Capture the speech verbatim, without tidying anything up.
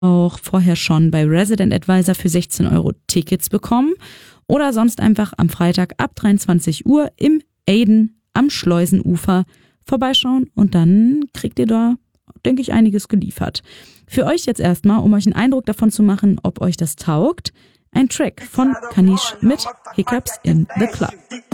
auch vorher schon bei Resident Advisor für sechzehn Euro Tickets bekommen oder sonst einfach am Freitag ab dreiundzwanzig Uhr im Aiden am Schleusenufer vorbeischauen und dann kriegt ihr da, denke ich, einiges geliefert. Für euch jetzt erstmal, um euch einen Eindruck davon zu machen, ob euch das taugt, ein Track von Kanish mit Hiccups in the Club.